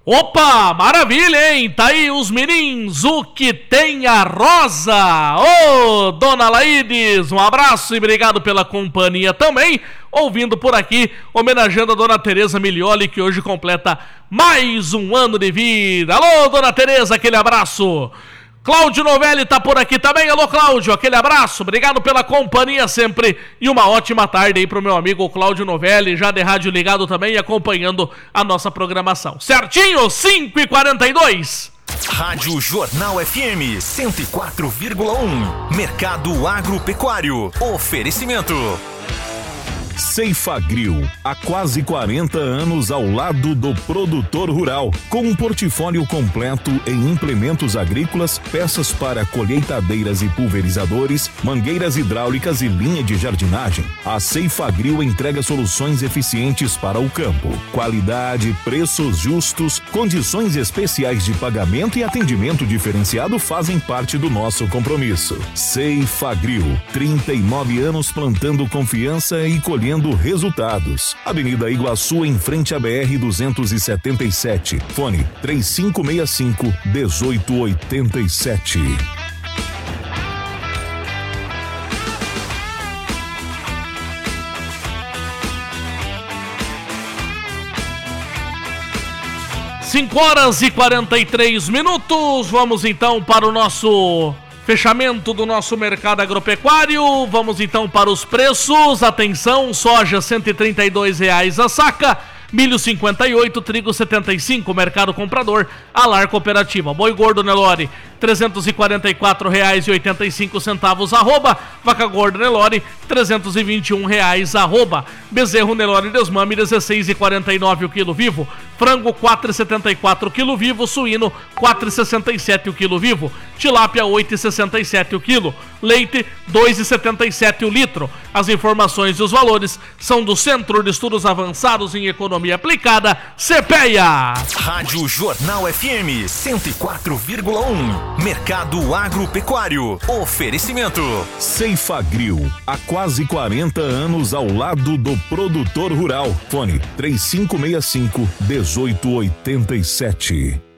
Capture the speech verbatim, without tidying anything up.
Opa, maravilha, hein? Tá aí os menins, o que tem a Rosa. Ô, dona Laides, um abraço e obrigado pela companhia também. Ouvindo por aqui, homenageando a dona Tereza Milioli, que hoje completa mais um ano de vida. Alô, dona Tereza, aquele abraço. Cláudio Novelli tá por aqui também. Alô, Cláudio, aquele abraço. Obrigado pela companhia sempre. E uma ótima tarde aí pro meu amigo Cláudio Novelli, já de rádio ligado também e acompanhando a nossa programação. Certinho? cinco e quarenta e dois. Rádio Jornal F M cento e quatro vírgula um. Mercado Agropecuário. Oferecimento. Ceifagrill, há quase quarenta anos ao lado do produtor rural, com um portfólio completo em implementos agrícolas, peças para colheitadeiras e pulverizadores, mangueiras hidráulicas e linha de jardinagem. A Ceifagrill entrega soluções eficientes para o campo. Qualidade, preços justos, condições especiais de pagamento e atendimento diferenciado fazem parte do nosso compromisso. Ceifagrill, trinta e nove anos plantando confiança e colhendo resultados. Avenida Iguaçu, em frente à B R duzentos e setenta e sete. Fone três cinco seis cinco, um oito oito sete. cinco horas e quarenta e três minutos. Vamos então para o nosso fechamento do nosso mercado agropecuário. Vamos então para os preços. Atenção, soja cento e trinta e dois reais a saca, milho cinquenta e oito, trigo setenta e cinco, mercado comprador, Alar Cooperativa. Boi gordo Nelore trezentos e quarenta e quatro reais e oitenta e cinco centavos arroba, vaca gorda Nelore trezentos e vinte e um reais arroba, bezerro Nelore desmame dezesseis e quarenta e nove o quilo vivo, frango quatro e setenta e quatro o quilo vivo, suíno quatro e sessenta e sete o quilo vivo, tilápia oito e sessenta e sete o quilo, leite dois e setenta e sete o litro. As informações e os valores são do Centro de Estudos Avançados em Economia Aplicada, CEPEA. Rádio Jornal F M cento e quatro vírgula um. Mercado Agropecuário. Oferecimento. Ceifagrill, há quase quarenta anos ao lado do produtor rural. Fone três cinco seis cinco, um oito oito sete.